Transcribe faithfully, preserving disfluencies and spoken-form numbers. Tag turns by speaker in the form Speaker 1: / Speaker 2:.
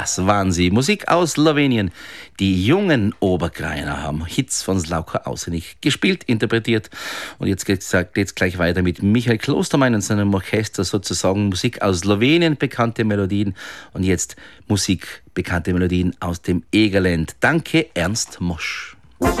Speaker 1: Das waren sie. Musik aus Slowenien. Die jungen Oberkrainer haben Hits von Slavko auswendig gespielt, interpretiert. Und jetzt geht's, geht's gleich weiter mit Michael Klostermann und seinem Orchester, sozusagen Musik aus Slowenien, bekannte Melodien. Und jetzt Musik, bekannte Melodien aus dem Egerland. Danke, Ernst Mosch.